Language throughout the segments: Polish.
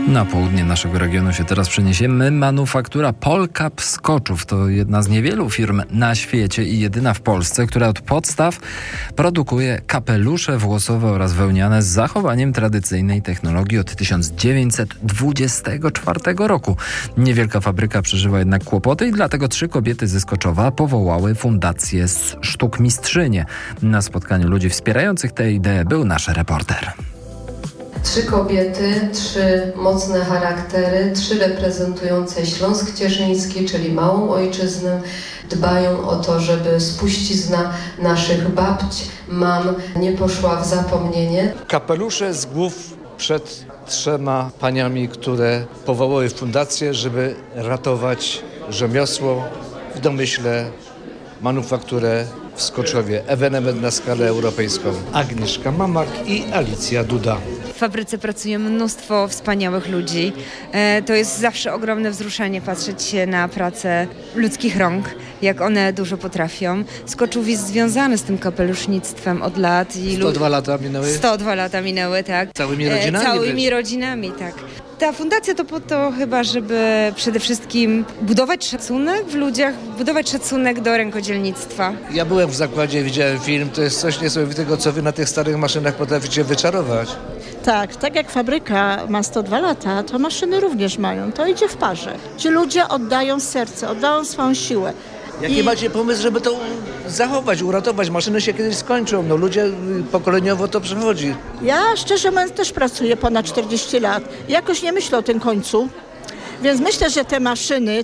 Na południe naszego regionu się teraz przeniesiemy. Manufaktura Polkap Skoczów to jedna z niewielu firm na świecie i jedyna w Polsce, która od podstaw produkuje kapelusze włosowe oraz wełniane z zachowaniem tradycyjnej technologii od 1924 roku. Niewielka fabryka przeżywa jednak kłopoty i dlatego 3 kobiety ze Skoczowa powołały fundację Sztukmistrzynie. Na spotkaniu ludzi wspierających tę ideę był nasz reporter. 3 kobiety, 3 mocne charaktery, 3 reprezentujące Śląsk Cieszyński, czyli małą ojczyznę, dbają o to, żeby spuścizna naszych babć, mam nie poszła w zapomnienie. Kapelusze z głów przed 3 paniami, które powołały fundację, żeby ratować rzemiosło, w domyśle manufakturę w Skoczowie. Ewenement na skalę europejską. Agnieszka Mamak i Alicja Duda. W fabryce pracuje mnóstwo wspaniałych ludzi. To jest zawsze ogromne wzruszenie patrzeć się na pracę ludzkich rąk, jak one dużo potrafią. Skoczów jest związany z tym kapelusznictwem od lat. 102 lata minęły? 102 lata minęły, tak. Całymi rodzinami? Całymi rodzinami, tak. Ta fundacja to po to chyba, żeby przede wszystkim budować szacunek w ludziach, budować szacunek do rękodzielnictwa. Ja byłem w zakładzie, widziałem film, to jest coś niesamowitego, co wy na tych starych maszynach potraficie wyczarować. Tak jak fabryka ma 102 lata, to maszyny również mają. To idzie w parze. Ci ludzie oddają serce, oddają swoją siłę. Jaki macie pomysł, żeby to zachować, uratować? Maszyny się kiedyś skończą, ludzie pokoleniowo to przechodzi. Ja szczerze mówiąc też pracuję ponad 40 lat. Jakoś nie myślę o tym końcu. Więc myślę, że te maszyny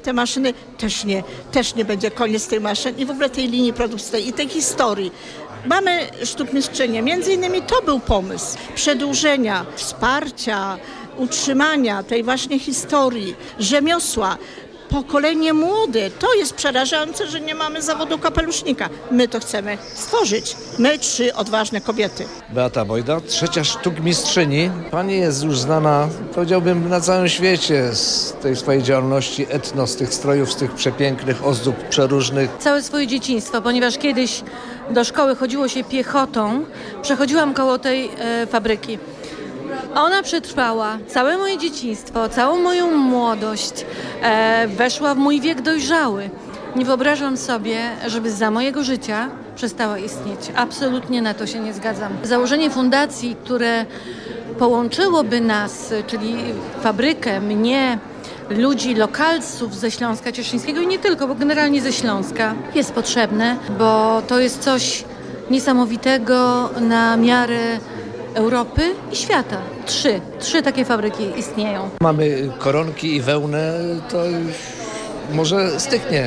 też nie będzie koniec tych maszyn i w ogóle tej linii produkcyjnej i tej historii. Mamy sztukmistrzynię, między innymi to był pomysł przedłużenia, wsparcia, utrzymania tej właśnie historii, rzemiosła. Pokolenie młode, to jest przerażające, że nie mamy zawodu kapelusznika. My to chcemy stworzyć. My 3 odważne kobiety. Beata Wojda, 3. sztukmistrzyni. Pani jest już znana, powiedziałbym, na całym świecie z tej swojej działalności etno, z tych strojów, z tych przepięknych ozdób przeróżnych. Całe swoje dzieciństwo, ponieważ kiedyś do szkoły chodziło się piechotą, przechodziłam koło tej fabryki. Ona przetrwała całe moje dzieciństwo, całą moją młodość, weszła w mój wiek dojrzały. Nie wyobrażam sobie, żeby za mojego życia przestała istnieć. Absolutnie na to się nie zgadzam. Założenie fundacji, które połączyłoby nas, czyli fabrykę, mnie, ludzi, lokalców ze Śląska Cieszyńskiego i nie tylko, bo generalnie ze Śląska, jest potrzebne, bo to jest coś niesamowitego na miarę Europy i świata. 3 takie fabryki istnieją. Mamy koronki i wełnę, to już może styknie.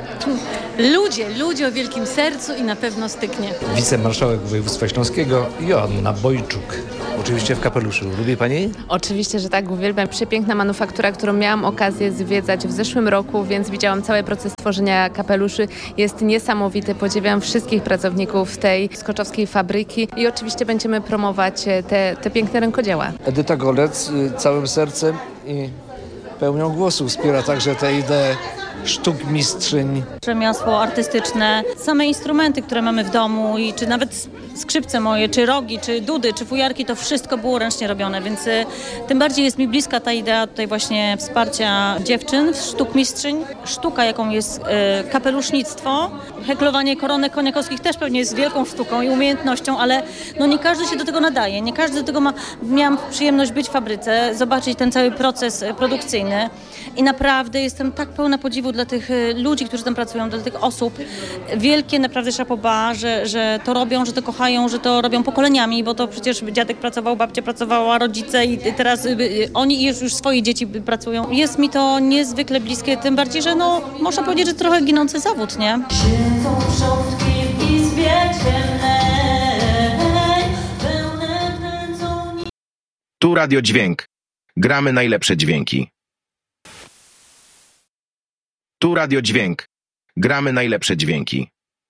Ludzie o wielkim sercu i na pewno styknie. Wicemarszałek województwa śląskiego Joanna Bojczuk. Oczywiście w kapeluszu. Lubi pani? Oczywiście, że tak. Uwielbiam. Przepiękna manufaktura, którą miałam okazję zwiedzać w zeszłym roku, więc widziałam cały proces tworzenia kapeluszy. Jest niesamowity. Podziwiam wszystkich pracowników tej skoczowskiej fabryki i oczywiście będziemy promować te piękne rękodzieła. Edyta Golec całym sercem i pełnią głosu wspiera także tę ideę sztukmistrzyń. Rzemiosło artystyczne, same instrumenty, które mamy w domu i czy nawet skrzypce moje, czy rogi, czy dudy, czy fujarki, to wszystko było ręcznie robione, więc tym bardziej jest mi bliska ta idea tutaj właśnie wsparcia dziewczyn, sztukmistrzyń. Sztuka, jaką jest kapelusznictwo, heklowanie koronek koniakowskich też pewnie jest wielką sztuką i umiejętnością, ale nie każdy się do tego nadaje, nie każdy do tego ma. Miałam przyjemność być w fabryce, zobaczyć ten cały proces produkcyjny i naprawdę jestem tak pełna podziwu dla tych ludzi, którzy tam pracują, dla tych osób. Wielkie naprawdę chapeau, że to robią, że to kochają, że to robią pokoleniami, bo to przecież dziadek pracował, babcia pracowała, rodzice i teraz oni już swoje dzieci pracują. Jest mi to niezwykle bliskie, tym bardziej, że można powiedzieć, że trochę ginący zawód, nie? Siedzą przodki w izbie ciemnej, pełne kręcą... Tu Radio Dźwięk. Gramy najlepsze dźwięki. Tu Radio Dźwięk. Gramy najlepsze dźwięki.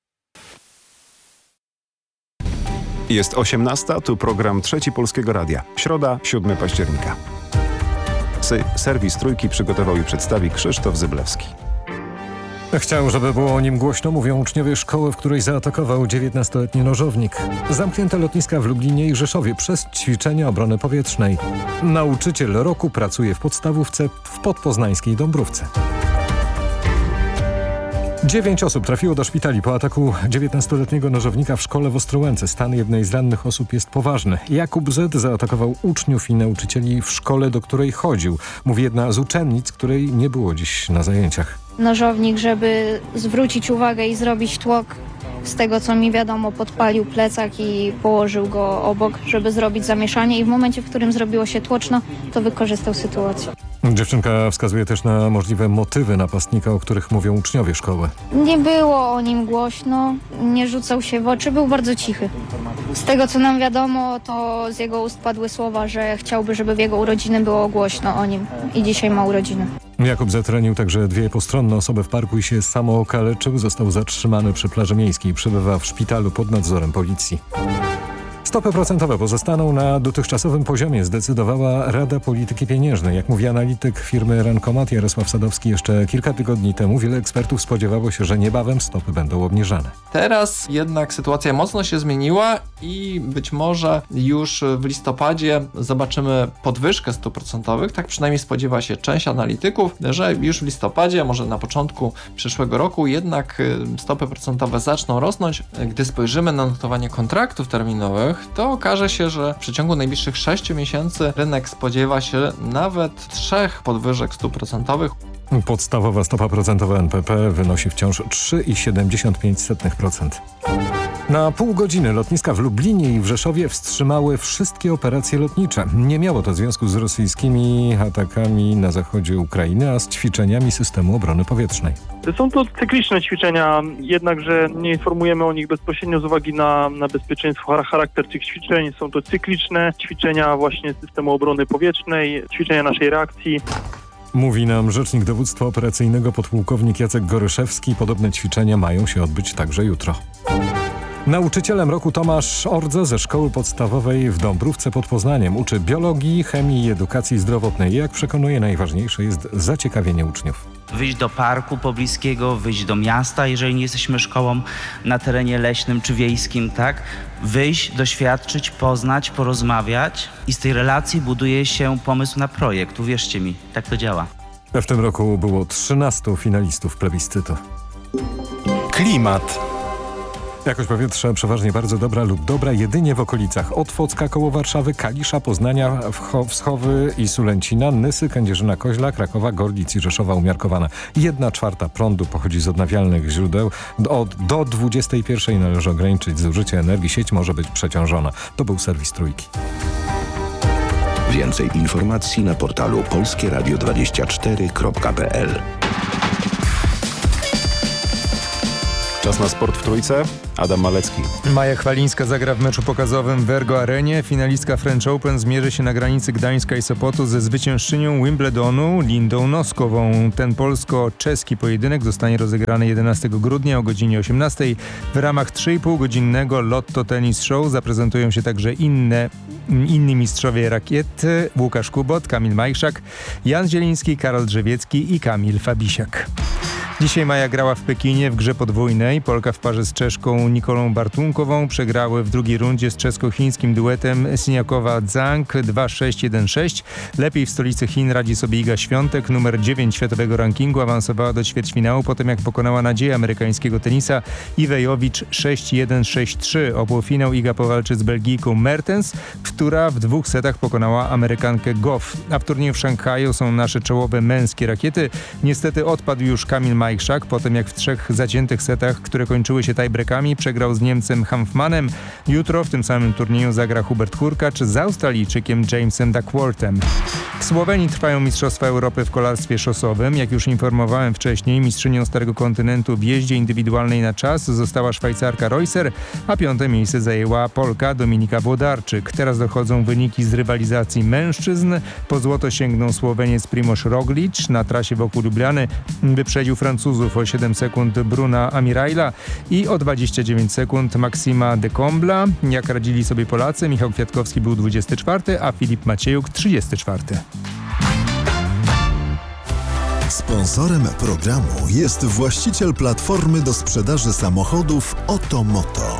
Jest 18:00, tu program Trzeci Polskiego Radia. Środa, 7 października. Serwis Trójki przygotował i przedstawi Krzysztof Zyblewski. Chciał, żeby było o nim głośno, mówią uczniowie szkoły, w której zaatakował 19-letni nożownik. Zamknięte lotniska w Lublinie i Rzeszowie przez ćwiczenia obrony powietrznej. Nauczyciel roku pracuje w podstawówce w podpoznańskiej Dąbrówce. 9 osób trafiło do szpitali po ataku 19-letniego nożownika w szkole w Ostrołęce. Stan jednej z rannych osób jest poważny. Jakub Z. zaatakował uczniów i nauczycieli w szkole, do której chodził. Mówi jedna z uczennic, której nie było dziś na zajęciach. Nożownik, żeby zwrócić uwagę i zrobić tłok, z tego co mi wiadomo, podpalił plecak i położył go obok, żeby zrobić zamieszanie, i w momencie, w którym zrobiło się tłoczno, to wykorzystał sytuację. Dziewczynka wskazuje też na możliwe motywy napastnika, o których mówią uczniowie szkoły. Nie było o nim głośno, nie rzucał się w oczy, był bardzo cichy. Z tego co nam wiadomo, to z jego ust padły słowa, że chciałby, żeby w jego urodziny było głośno o nim, i dzisiaj ma urodziny. Jakub zatrenił także 2 postronne osoby w parku i się samookaleczył. Został zatrzymany przy plaży miejskiej. Przebywa w szpitalu pod nadzorem policji. Stopy procentowe pozostaną na dotychczasowym poziomie, zdecydowała Rada Polityki Pieniężnej. Jak mówi analityk firmy Rankomat Jarosław Sadowski, jeszcze kilka tygodni temu wiele ekspertów spodziewało się, że niebawem stopy będą obniżane. Teraz jednak sytuacja mocno się zmieniła i być może już w listopadzie zobaczymy podwyżkę stóp procentowych. Tak przynajmniej spodziewa się część analityków, że już w listopadzie, może na początku przyszłego roku jednak stopy procentowe zaczną rosnąć. Gdy spojrzymy na notowanie kontraktów terminowych, to okaże się, że w przeciągu najbliższych 6 miesięcy rynek spodziewa się nawet 3 podwyżek stóp procentowych. Podstawowa stopa procentowa NBP wynosi wciąż 3,75%. Na pół godziny lotniska w Lublinie i w Rzeszowie wstrzymały wszystkie operacje lotnicze. Nie miało to związku z rosyjskimi atakami na zachodzie Ukrainy, a z ćwiczeniami systemu obrony powietrznej. Są to cykliczne ćwiczenia, jednakże nie informujemy o nich bezpośrednio z uwagi na bezpieczeństwo. Charakter tych ćwiczeń, są to cykliczne ćwiczenia właśnie systemu obrony powietrznej, ćwiczenia naszej reakcji. Mówi nam rzecznik dowództwa operacyjnego podpułkownik Jacek Goryszewski. Podobne ćwiczenia mają się odbyć także jutro. Nauczycielem roku Tomasz Ordze ze szkoły podstawowej w Dąbrówce pod Poznaniem uczy biologii, chemii i edukacji zdrowotnej. Jak przekonuje, najważniejsze jest zaciekawienie uczniów. Wyjść do parku pobliskiego, wyjść do miasta, jeżeli nie jesteśmy szkołą na terenie leśnym czy wiejskim, tak? Wyjść, doświadczyć, poznać, porozmawiać i z tej relacji buduje się pomysł na projekt. Uwierzcie mi, tak to działa. W tym roku było 13 finalistów plebiscytu. Klimat. Jakość powietrza przeważnie bardzo dobra lub dobra jedynie w okolicach Otwocka koło Warszawy, Kalisza, Poznania, Wschowy i Sulęcina, Nysy, Kędzierzyna-Koźla, Krakowa, Gorlic i Rzeszowa umiarkowana. 1/4 prądu pochodzi z odnawialnych źródeł. Do 21 należy ograniczyć zużycie energii. Sieć może być przeciążona. To był serwis Trójki. Więcej informacji na portalu polskieradio24.pl. Czas na sport w Trójce. Adam Malecki. Maja Chwalińska zagra w meczu pokazowym w Ergo Arenie. Finalistka French Open zmierzy się na granicy Gdańska i Sopotu ze zwyciężczynią Wimbledonu Lindą Noskową. Ten polsko-czeski pojedynek zostanie rozegrany 11 grudnia o godzinie 18. W ramach 3,5-godzinnego Lotto Tennis Show zaprezentują się także inni mistrzowie rakiet: Łukasz Kubot, Kamil Majchrzak, Jan Zieliński, Karol Drzewiecki i Kamil Fabisiak. Dzisiaj Maja grała w Pekinie w grze podwójnej. Polka w parze z Czeszką Nikolą Bartunkową przegrały w drugiej rundzie z czesko-chińskim duetem Siniakowa-Zhang 2-6, 1-6. Lepiej w stolicy Chin radzi sobie Iga Świątek, numer 9 światowego rankingu, awansowała do ćwierćfinału po tym, jak pokonała nadzieję amerykańskiego tenisa Iwę Jowicz 6-1, 6-3. O półfinał Iga powalczy z Belgijką Mertens, która w 2 setach pokonała Amerykankę Goff. A w turnieju w Szanghaju są nasze czołowe męskie rakiety. Niestety odpadł już Kamil Majchrzak po tym, jak w 3 zaciętych setach, które kończyły się tiebreakami, przegrał z Niemcem Hanfmanem. Jutro w tym samym turnieju zagra Hubert Hurkacz z Australijczykiem Jamesem Duckworthem. W Słowenii trwają Mistrzostwa Europy w kolarstwie szosowym. Jak już informowałem wcześniej, mistrzynią Starego Kontynentu w jeździe indywidualnej na czas została Szwajcarka Reusser, a 5. miejsce zajęła Polka Dominika Włodarczyk. Teraz dochodzą wyniki z rywalizacji mężczyzn. Po złoto sięgnął Słoweniec Primož Roglič. Na trasie wokół Lubliany wyprzedził Francuzów o 7 sekund Bruna Amirajla i o 29 sekund Maksima de Combla. Jak radzili sobie Polacy, Michał Kwiatkowski był 24, a Filip Maciejuk 34. Sponsorem programu jest właściciel platformy do sprzedaży samochodów Otomoto.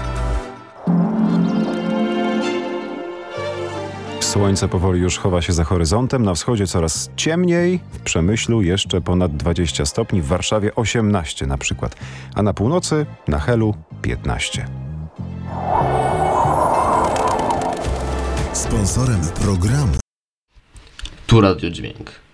Słońce powoli już chowa się za horyzontem, na wschodzie coraz ciemniej, w Przemyślu jeszcze ponad 20 stopni, w Warszawie 18 na przykład, a na północy, na Helu 15. Sponsorem programu Tu Radio Dźwięk.